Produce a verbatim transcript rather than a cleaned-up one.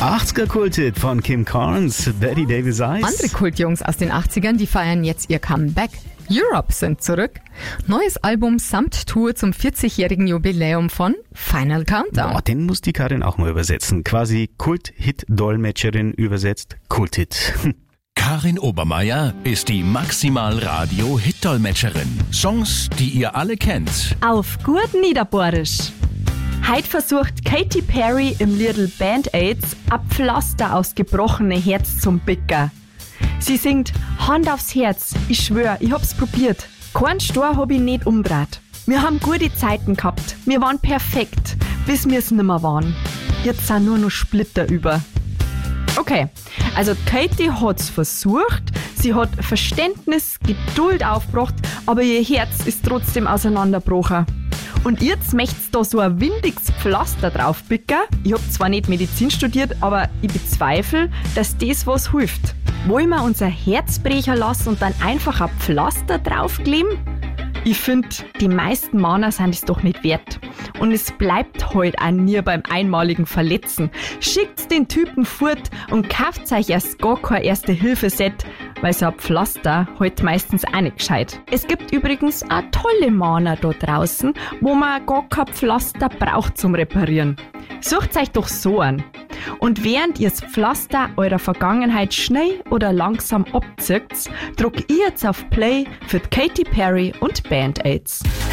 achtziger-Kulthit von Kim Carnes, Betty Davis Eyes. Andere Kultjungs aus den achtzigern, die feiern jetzt ihr Comeback. Europe sind zurück. Neues Album samt Tour zum vierzigjährigen Jubiläum von Final Countdown. Boah, den muss die Karin auch mal übersetzen. Quasi Kult-Hit-Dolmetscherin übersetzt Kulthit. Karin Obermeier ist die Maximal-Radio-Hit-Dolmetscherin. Songs, die ihr alle kennt. Auf gut Niederbohrisch. Heute versucht Katy Perry im Liedl Band-Aids ein Pflaster aufs gebrochene Herz zum Bicker. Sie singt Hand aufs Herz, ich schwör, ich hab's probiert. Keinen Stor hab ich nicht umdreht. Wir haben gute Zeiten gehabt, wir waren perfekt, bis wir's nimmer waren. Jetzt sind nur noch Splitter über. Okay, also Katy hat's versucht, sie hat Verständnis, Geduld aufgebracht, aber ihr Herz ist trotzdem auseinandergebrochen. Und jetzt möcht's da so ein windiges Pflaster draufpicken. Ich hab zwar nicht Medizin studiert, aber ich bezweifle, dass das was hilft. Wollen wir unser Herz brechen lassen und dann einfach ein Pflaster draufkleben? Ich finde, die meisten Männer sind es doch nicht wert. Und es bleibt heute auch nie beim einmaligen Verletzen. Schickt's den Typen fort und kauft euch erst gar kein Erste-Hilfe-Set, weil so ein Pflaster heute meistens auch nicht gescheit. Es gibt übrigens auch tolle Männer da draußen, wo man gar kein Pflaster braucht zum Reparieren. Sucht euch doch so an. Und während ihr das Pflaster eurer Vergangenheit schnell oder langsam abzieht, drückt ihr jetzt auf Play für Katy Perry und Band-Aids.